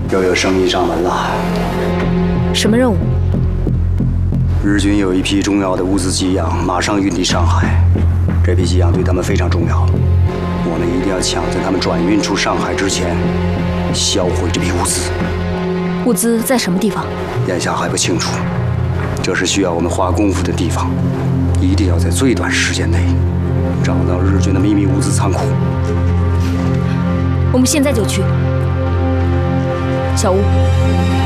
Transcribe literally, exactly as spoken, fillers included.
又有生意上门了。 什么任务？ 日军有一批重要的物资给养，马上运抵上海。这批给养对他们非常重要，我们一定要抢在他们转运出上海之前，销毁这批物资。 物资在什么地方？ 眼下还不清楚，这是需要我们花功夫的地方，一定要在最短时间内找到日军的秘密物资仓库。 我们现在就去。小吴。